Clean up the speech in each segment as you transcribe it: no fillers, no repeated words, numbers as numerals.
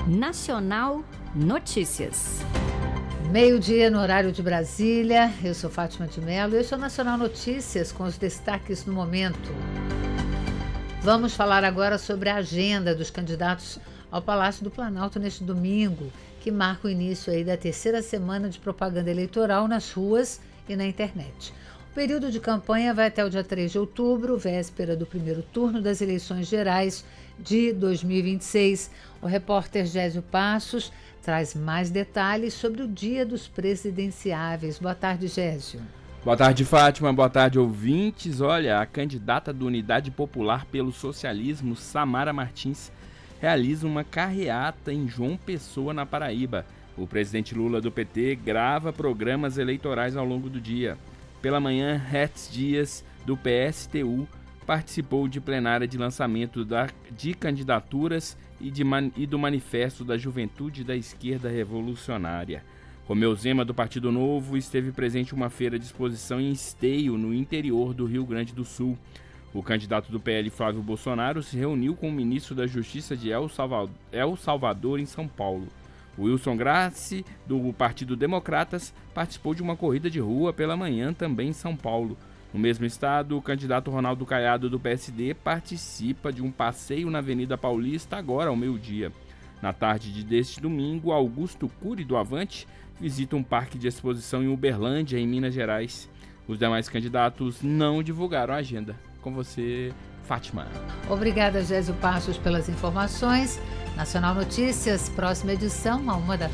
Nacional Notícias. Meio-dia no horário de Brasília. Eu sou Fátima de Mello e este é o Nacional Notícias com os destaques no momento. Vamos falar agora sobre a agenda dos candidatos ao Palácio do Planalto neste domingo, que marca o início aí da terceira semana de propaganda eleitoral nas ruas e na internet. O período de campanha vai até o dia 3 de outubro, véspera do primeiro turno das eleições gerais de 2026. O repórter Gésio Passos traz mais detalhes sobre o dia dos presidenciáveis. Boa tarde, Gésio. Boa tarde, Fátima. Boa tarde, ouvintes. Olha, a candidata do Unidade Popular pelo Socialismo, Samara Martins, realiza uma carreata em João Pessoa, na Paraíba. O presidente Lula do PT grava programas eleitorais ao longo do dia. Pela manhã, Hertz Dias, do PSTU, participou de plenária de lançamento de candidaturas e do Manifesto da Juventude da Esquerda Revolucionária. Romeu Zema, do Partido Novo, esteve presente em uma feira de exposição em Esteio, no interior do Rio Grande do Sul. O candidato do PL, Flávio Bolsonaro, se reuniu com o ministro da Justiça de El Salvador, em São Paulo. Wilson Grassi, do Partido Democratas, participou de uma corrida de rua pela manhã também em São Paulo. No mesmo estado, o candidato Ronaldo Caiado, do PSD, participa de um passeio na Avenida Paulista agora ao meio-dia. Na tarde deste domingo, Augusto Cury, do Avante, visita um parque de exposição em Uberlândia, em Minas Gerais. Os demais candidatos não divulgaram a agenda. Com você, Fátima. Obrigada, Gésio Passos, pelas informações. Nacional Notícias, próxima edição, 13h.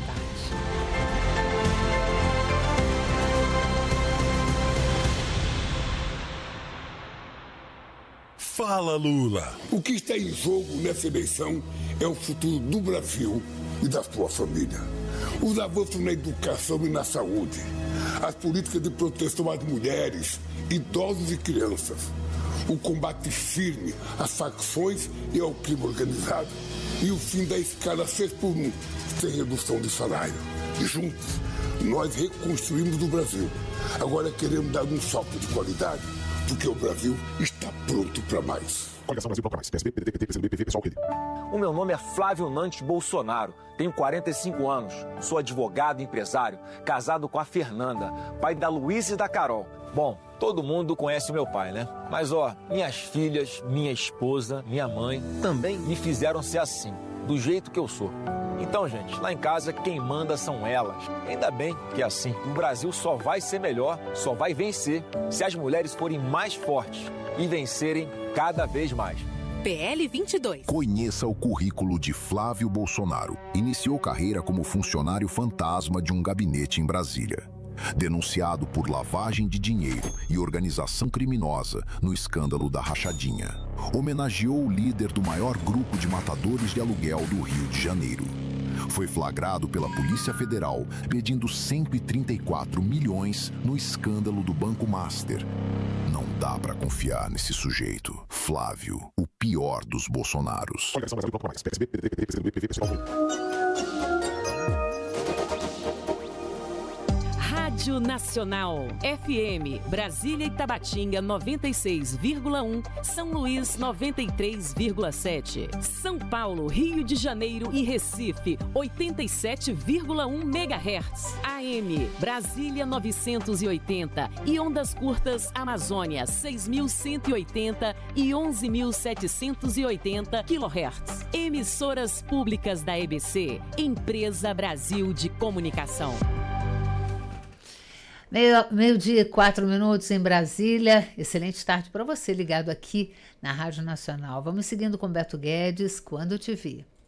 Fala, Lula! O que está em jogo nessa eleição é o futuro do Brasil e da sua família. Os avanços na educação e na saúde, as políticas de proteção às mulheres, idosos e crianças, o combate firme às facções e ao crime organizado e o fim da escala 6x1, sem redução de salário. E juntos, nós reconstruímos o Brasil. Agora queremos dar um salto de qualidade, porque o Brasil está pronto para mais. Coligação Brasil Procura Mais. PSB, PDT, PCdoB, PV, Pessoal, Rede. O meu nome é Flávio Nantes Bolsonaro. Tenho 45 anos. Sou advogado e empresário, casado com a Fernanda, pai da Luísa e da Carol. Bom, todo mundo conhece o meu pai, né? Mas minhas filhas, minha esposa, minha mãe também me fizeram ser assim, do jeito que eu sou. Então, gente, lá em casa quem manda são elas. Ainda bem que é assim. O Brasil só vai ser melhor, só vai vencer se as mulheres forem mais fortes e vencerem cada vez mais. PL 22. Conheça o currículo de Flávio Bolsonaro. Iniciou carreira como funcionário fantasma de um gabinete em Brasília. Denunciado por lavagem de dinheiro e organização criminosa no escândalo da rachadinha. Homenageou o líder do maior grupo de matadores de aluguel do Rio de Janeiro. Foi flagrado pela Polícia Federal pedindo 134 milhões no escândalo do Banco Master. Não dá pra confiar nesse sujeito. Flávio, o pior dos Bolsonaros. Coligação Brasil Procura Mais. PSB, PDT, PCdoB, PV, Pessoal, Rede. Rádio Nacional, FM, Brasília e Tabatinga 96,1, São Luís 93,7, São Paulo, Rio de Janeiro e Recife 87,1 MHz, AM, Brasília 980 e ondas curtas Amazônia 6.180 e 11.780 kHz. Emissoras públicas da EBC, Empresa Brasil de Comunicação. Meio-dia, 4 em Brasília. Excelente tarde para você ligado aqui na Rádio Nacional. Vamos seguindo com Beto Guedes, Quando Eu Te Vi.